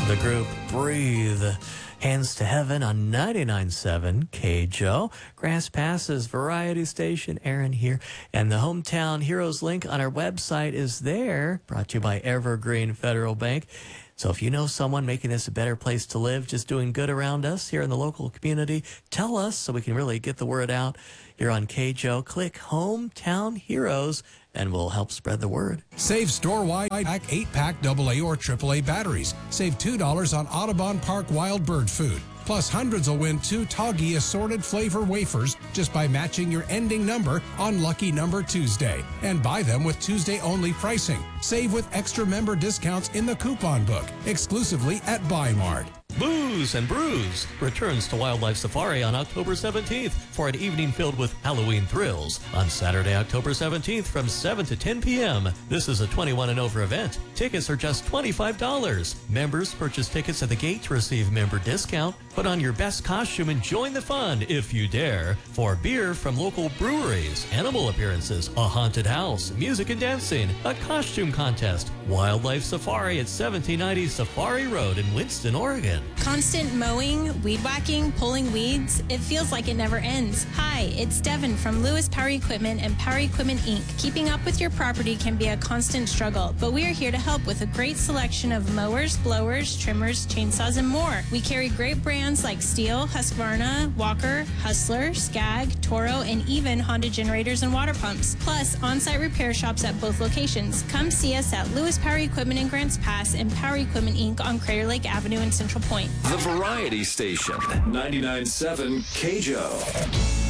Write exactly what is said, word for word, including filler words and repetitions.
The group Breathe. Hands to Heaven on ninety-nine point seven K J O. Grass Pass's variety station. Aaron here. And the Hometown Heroes link on our website is there. Brought to you by Evergreen Federal Bank. So if you know someone making this a better place to live, just doing good around us here in the local community, tell us so we can really get the word out here on K J O. Click Hometown Heroes and we'll help spread the word. Save store-wide eight-pack double A or triple A batteries. Save two dollars on Audubon Park Wild Bird Food. Plus, hundreds will win two Toggy assorted flavor wafers just by matching your ending number on Lucky Number Tuesday. And buy them with Tuesday-only pricing. Save with extra member discounts in the coupon book, exclusively at Buy Mart. Booze and Brews returns to Wildlife Safari on October seventeenth for an evening filled with Halloween thrills. On Saturday, October seventeenth from seven to ten p.m. This is a twenty-one and over event. Tickets are just twenty-five dollars. Members purchase tickets at the gate to receive member discount. Put on your best costume and join the fun, if you dare, for beer from local breweries, animal appearances, a haunted house, music and dancing, a costume contest. Wildlife Safari at seventeen ninety Safari Road in Winston, Oregon. Constant mowing, weed whacking, pulling weeds, it feels like it never ends. Hi, it's Devin from Lewis Power Equipment and Power Equipment Incorporated. Keeping up with your property can be a constant struggle, but we are here to help with a great selection of mowers, blowers, trimmers, chainsaws, and more. We carry great brands like Steel, Husqvarna, Walker, Hustler, Skag, Toro, and even Honda generators and water pumps. Plus, on-site repair shops at both locations. Come see us at Lewis Power Equipment in Grants Pass and Power Equipment Incorporated on Crater Lake Avenue in Central Point. The Variety Station, ninety-nine point seven K J O.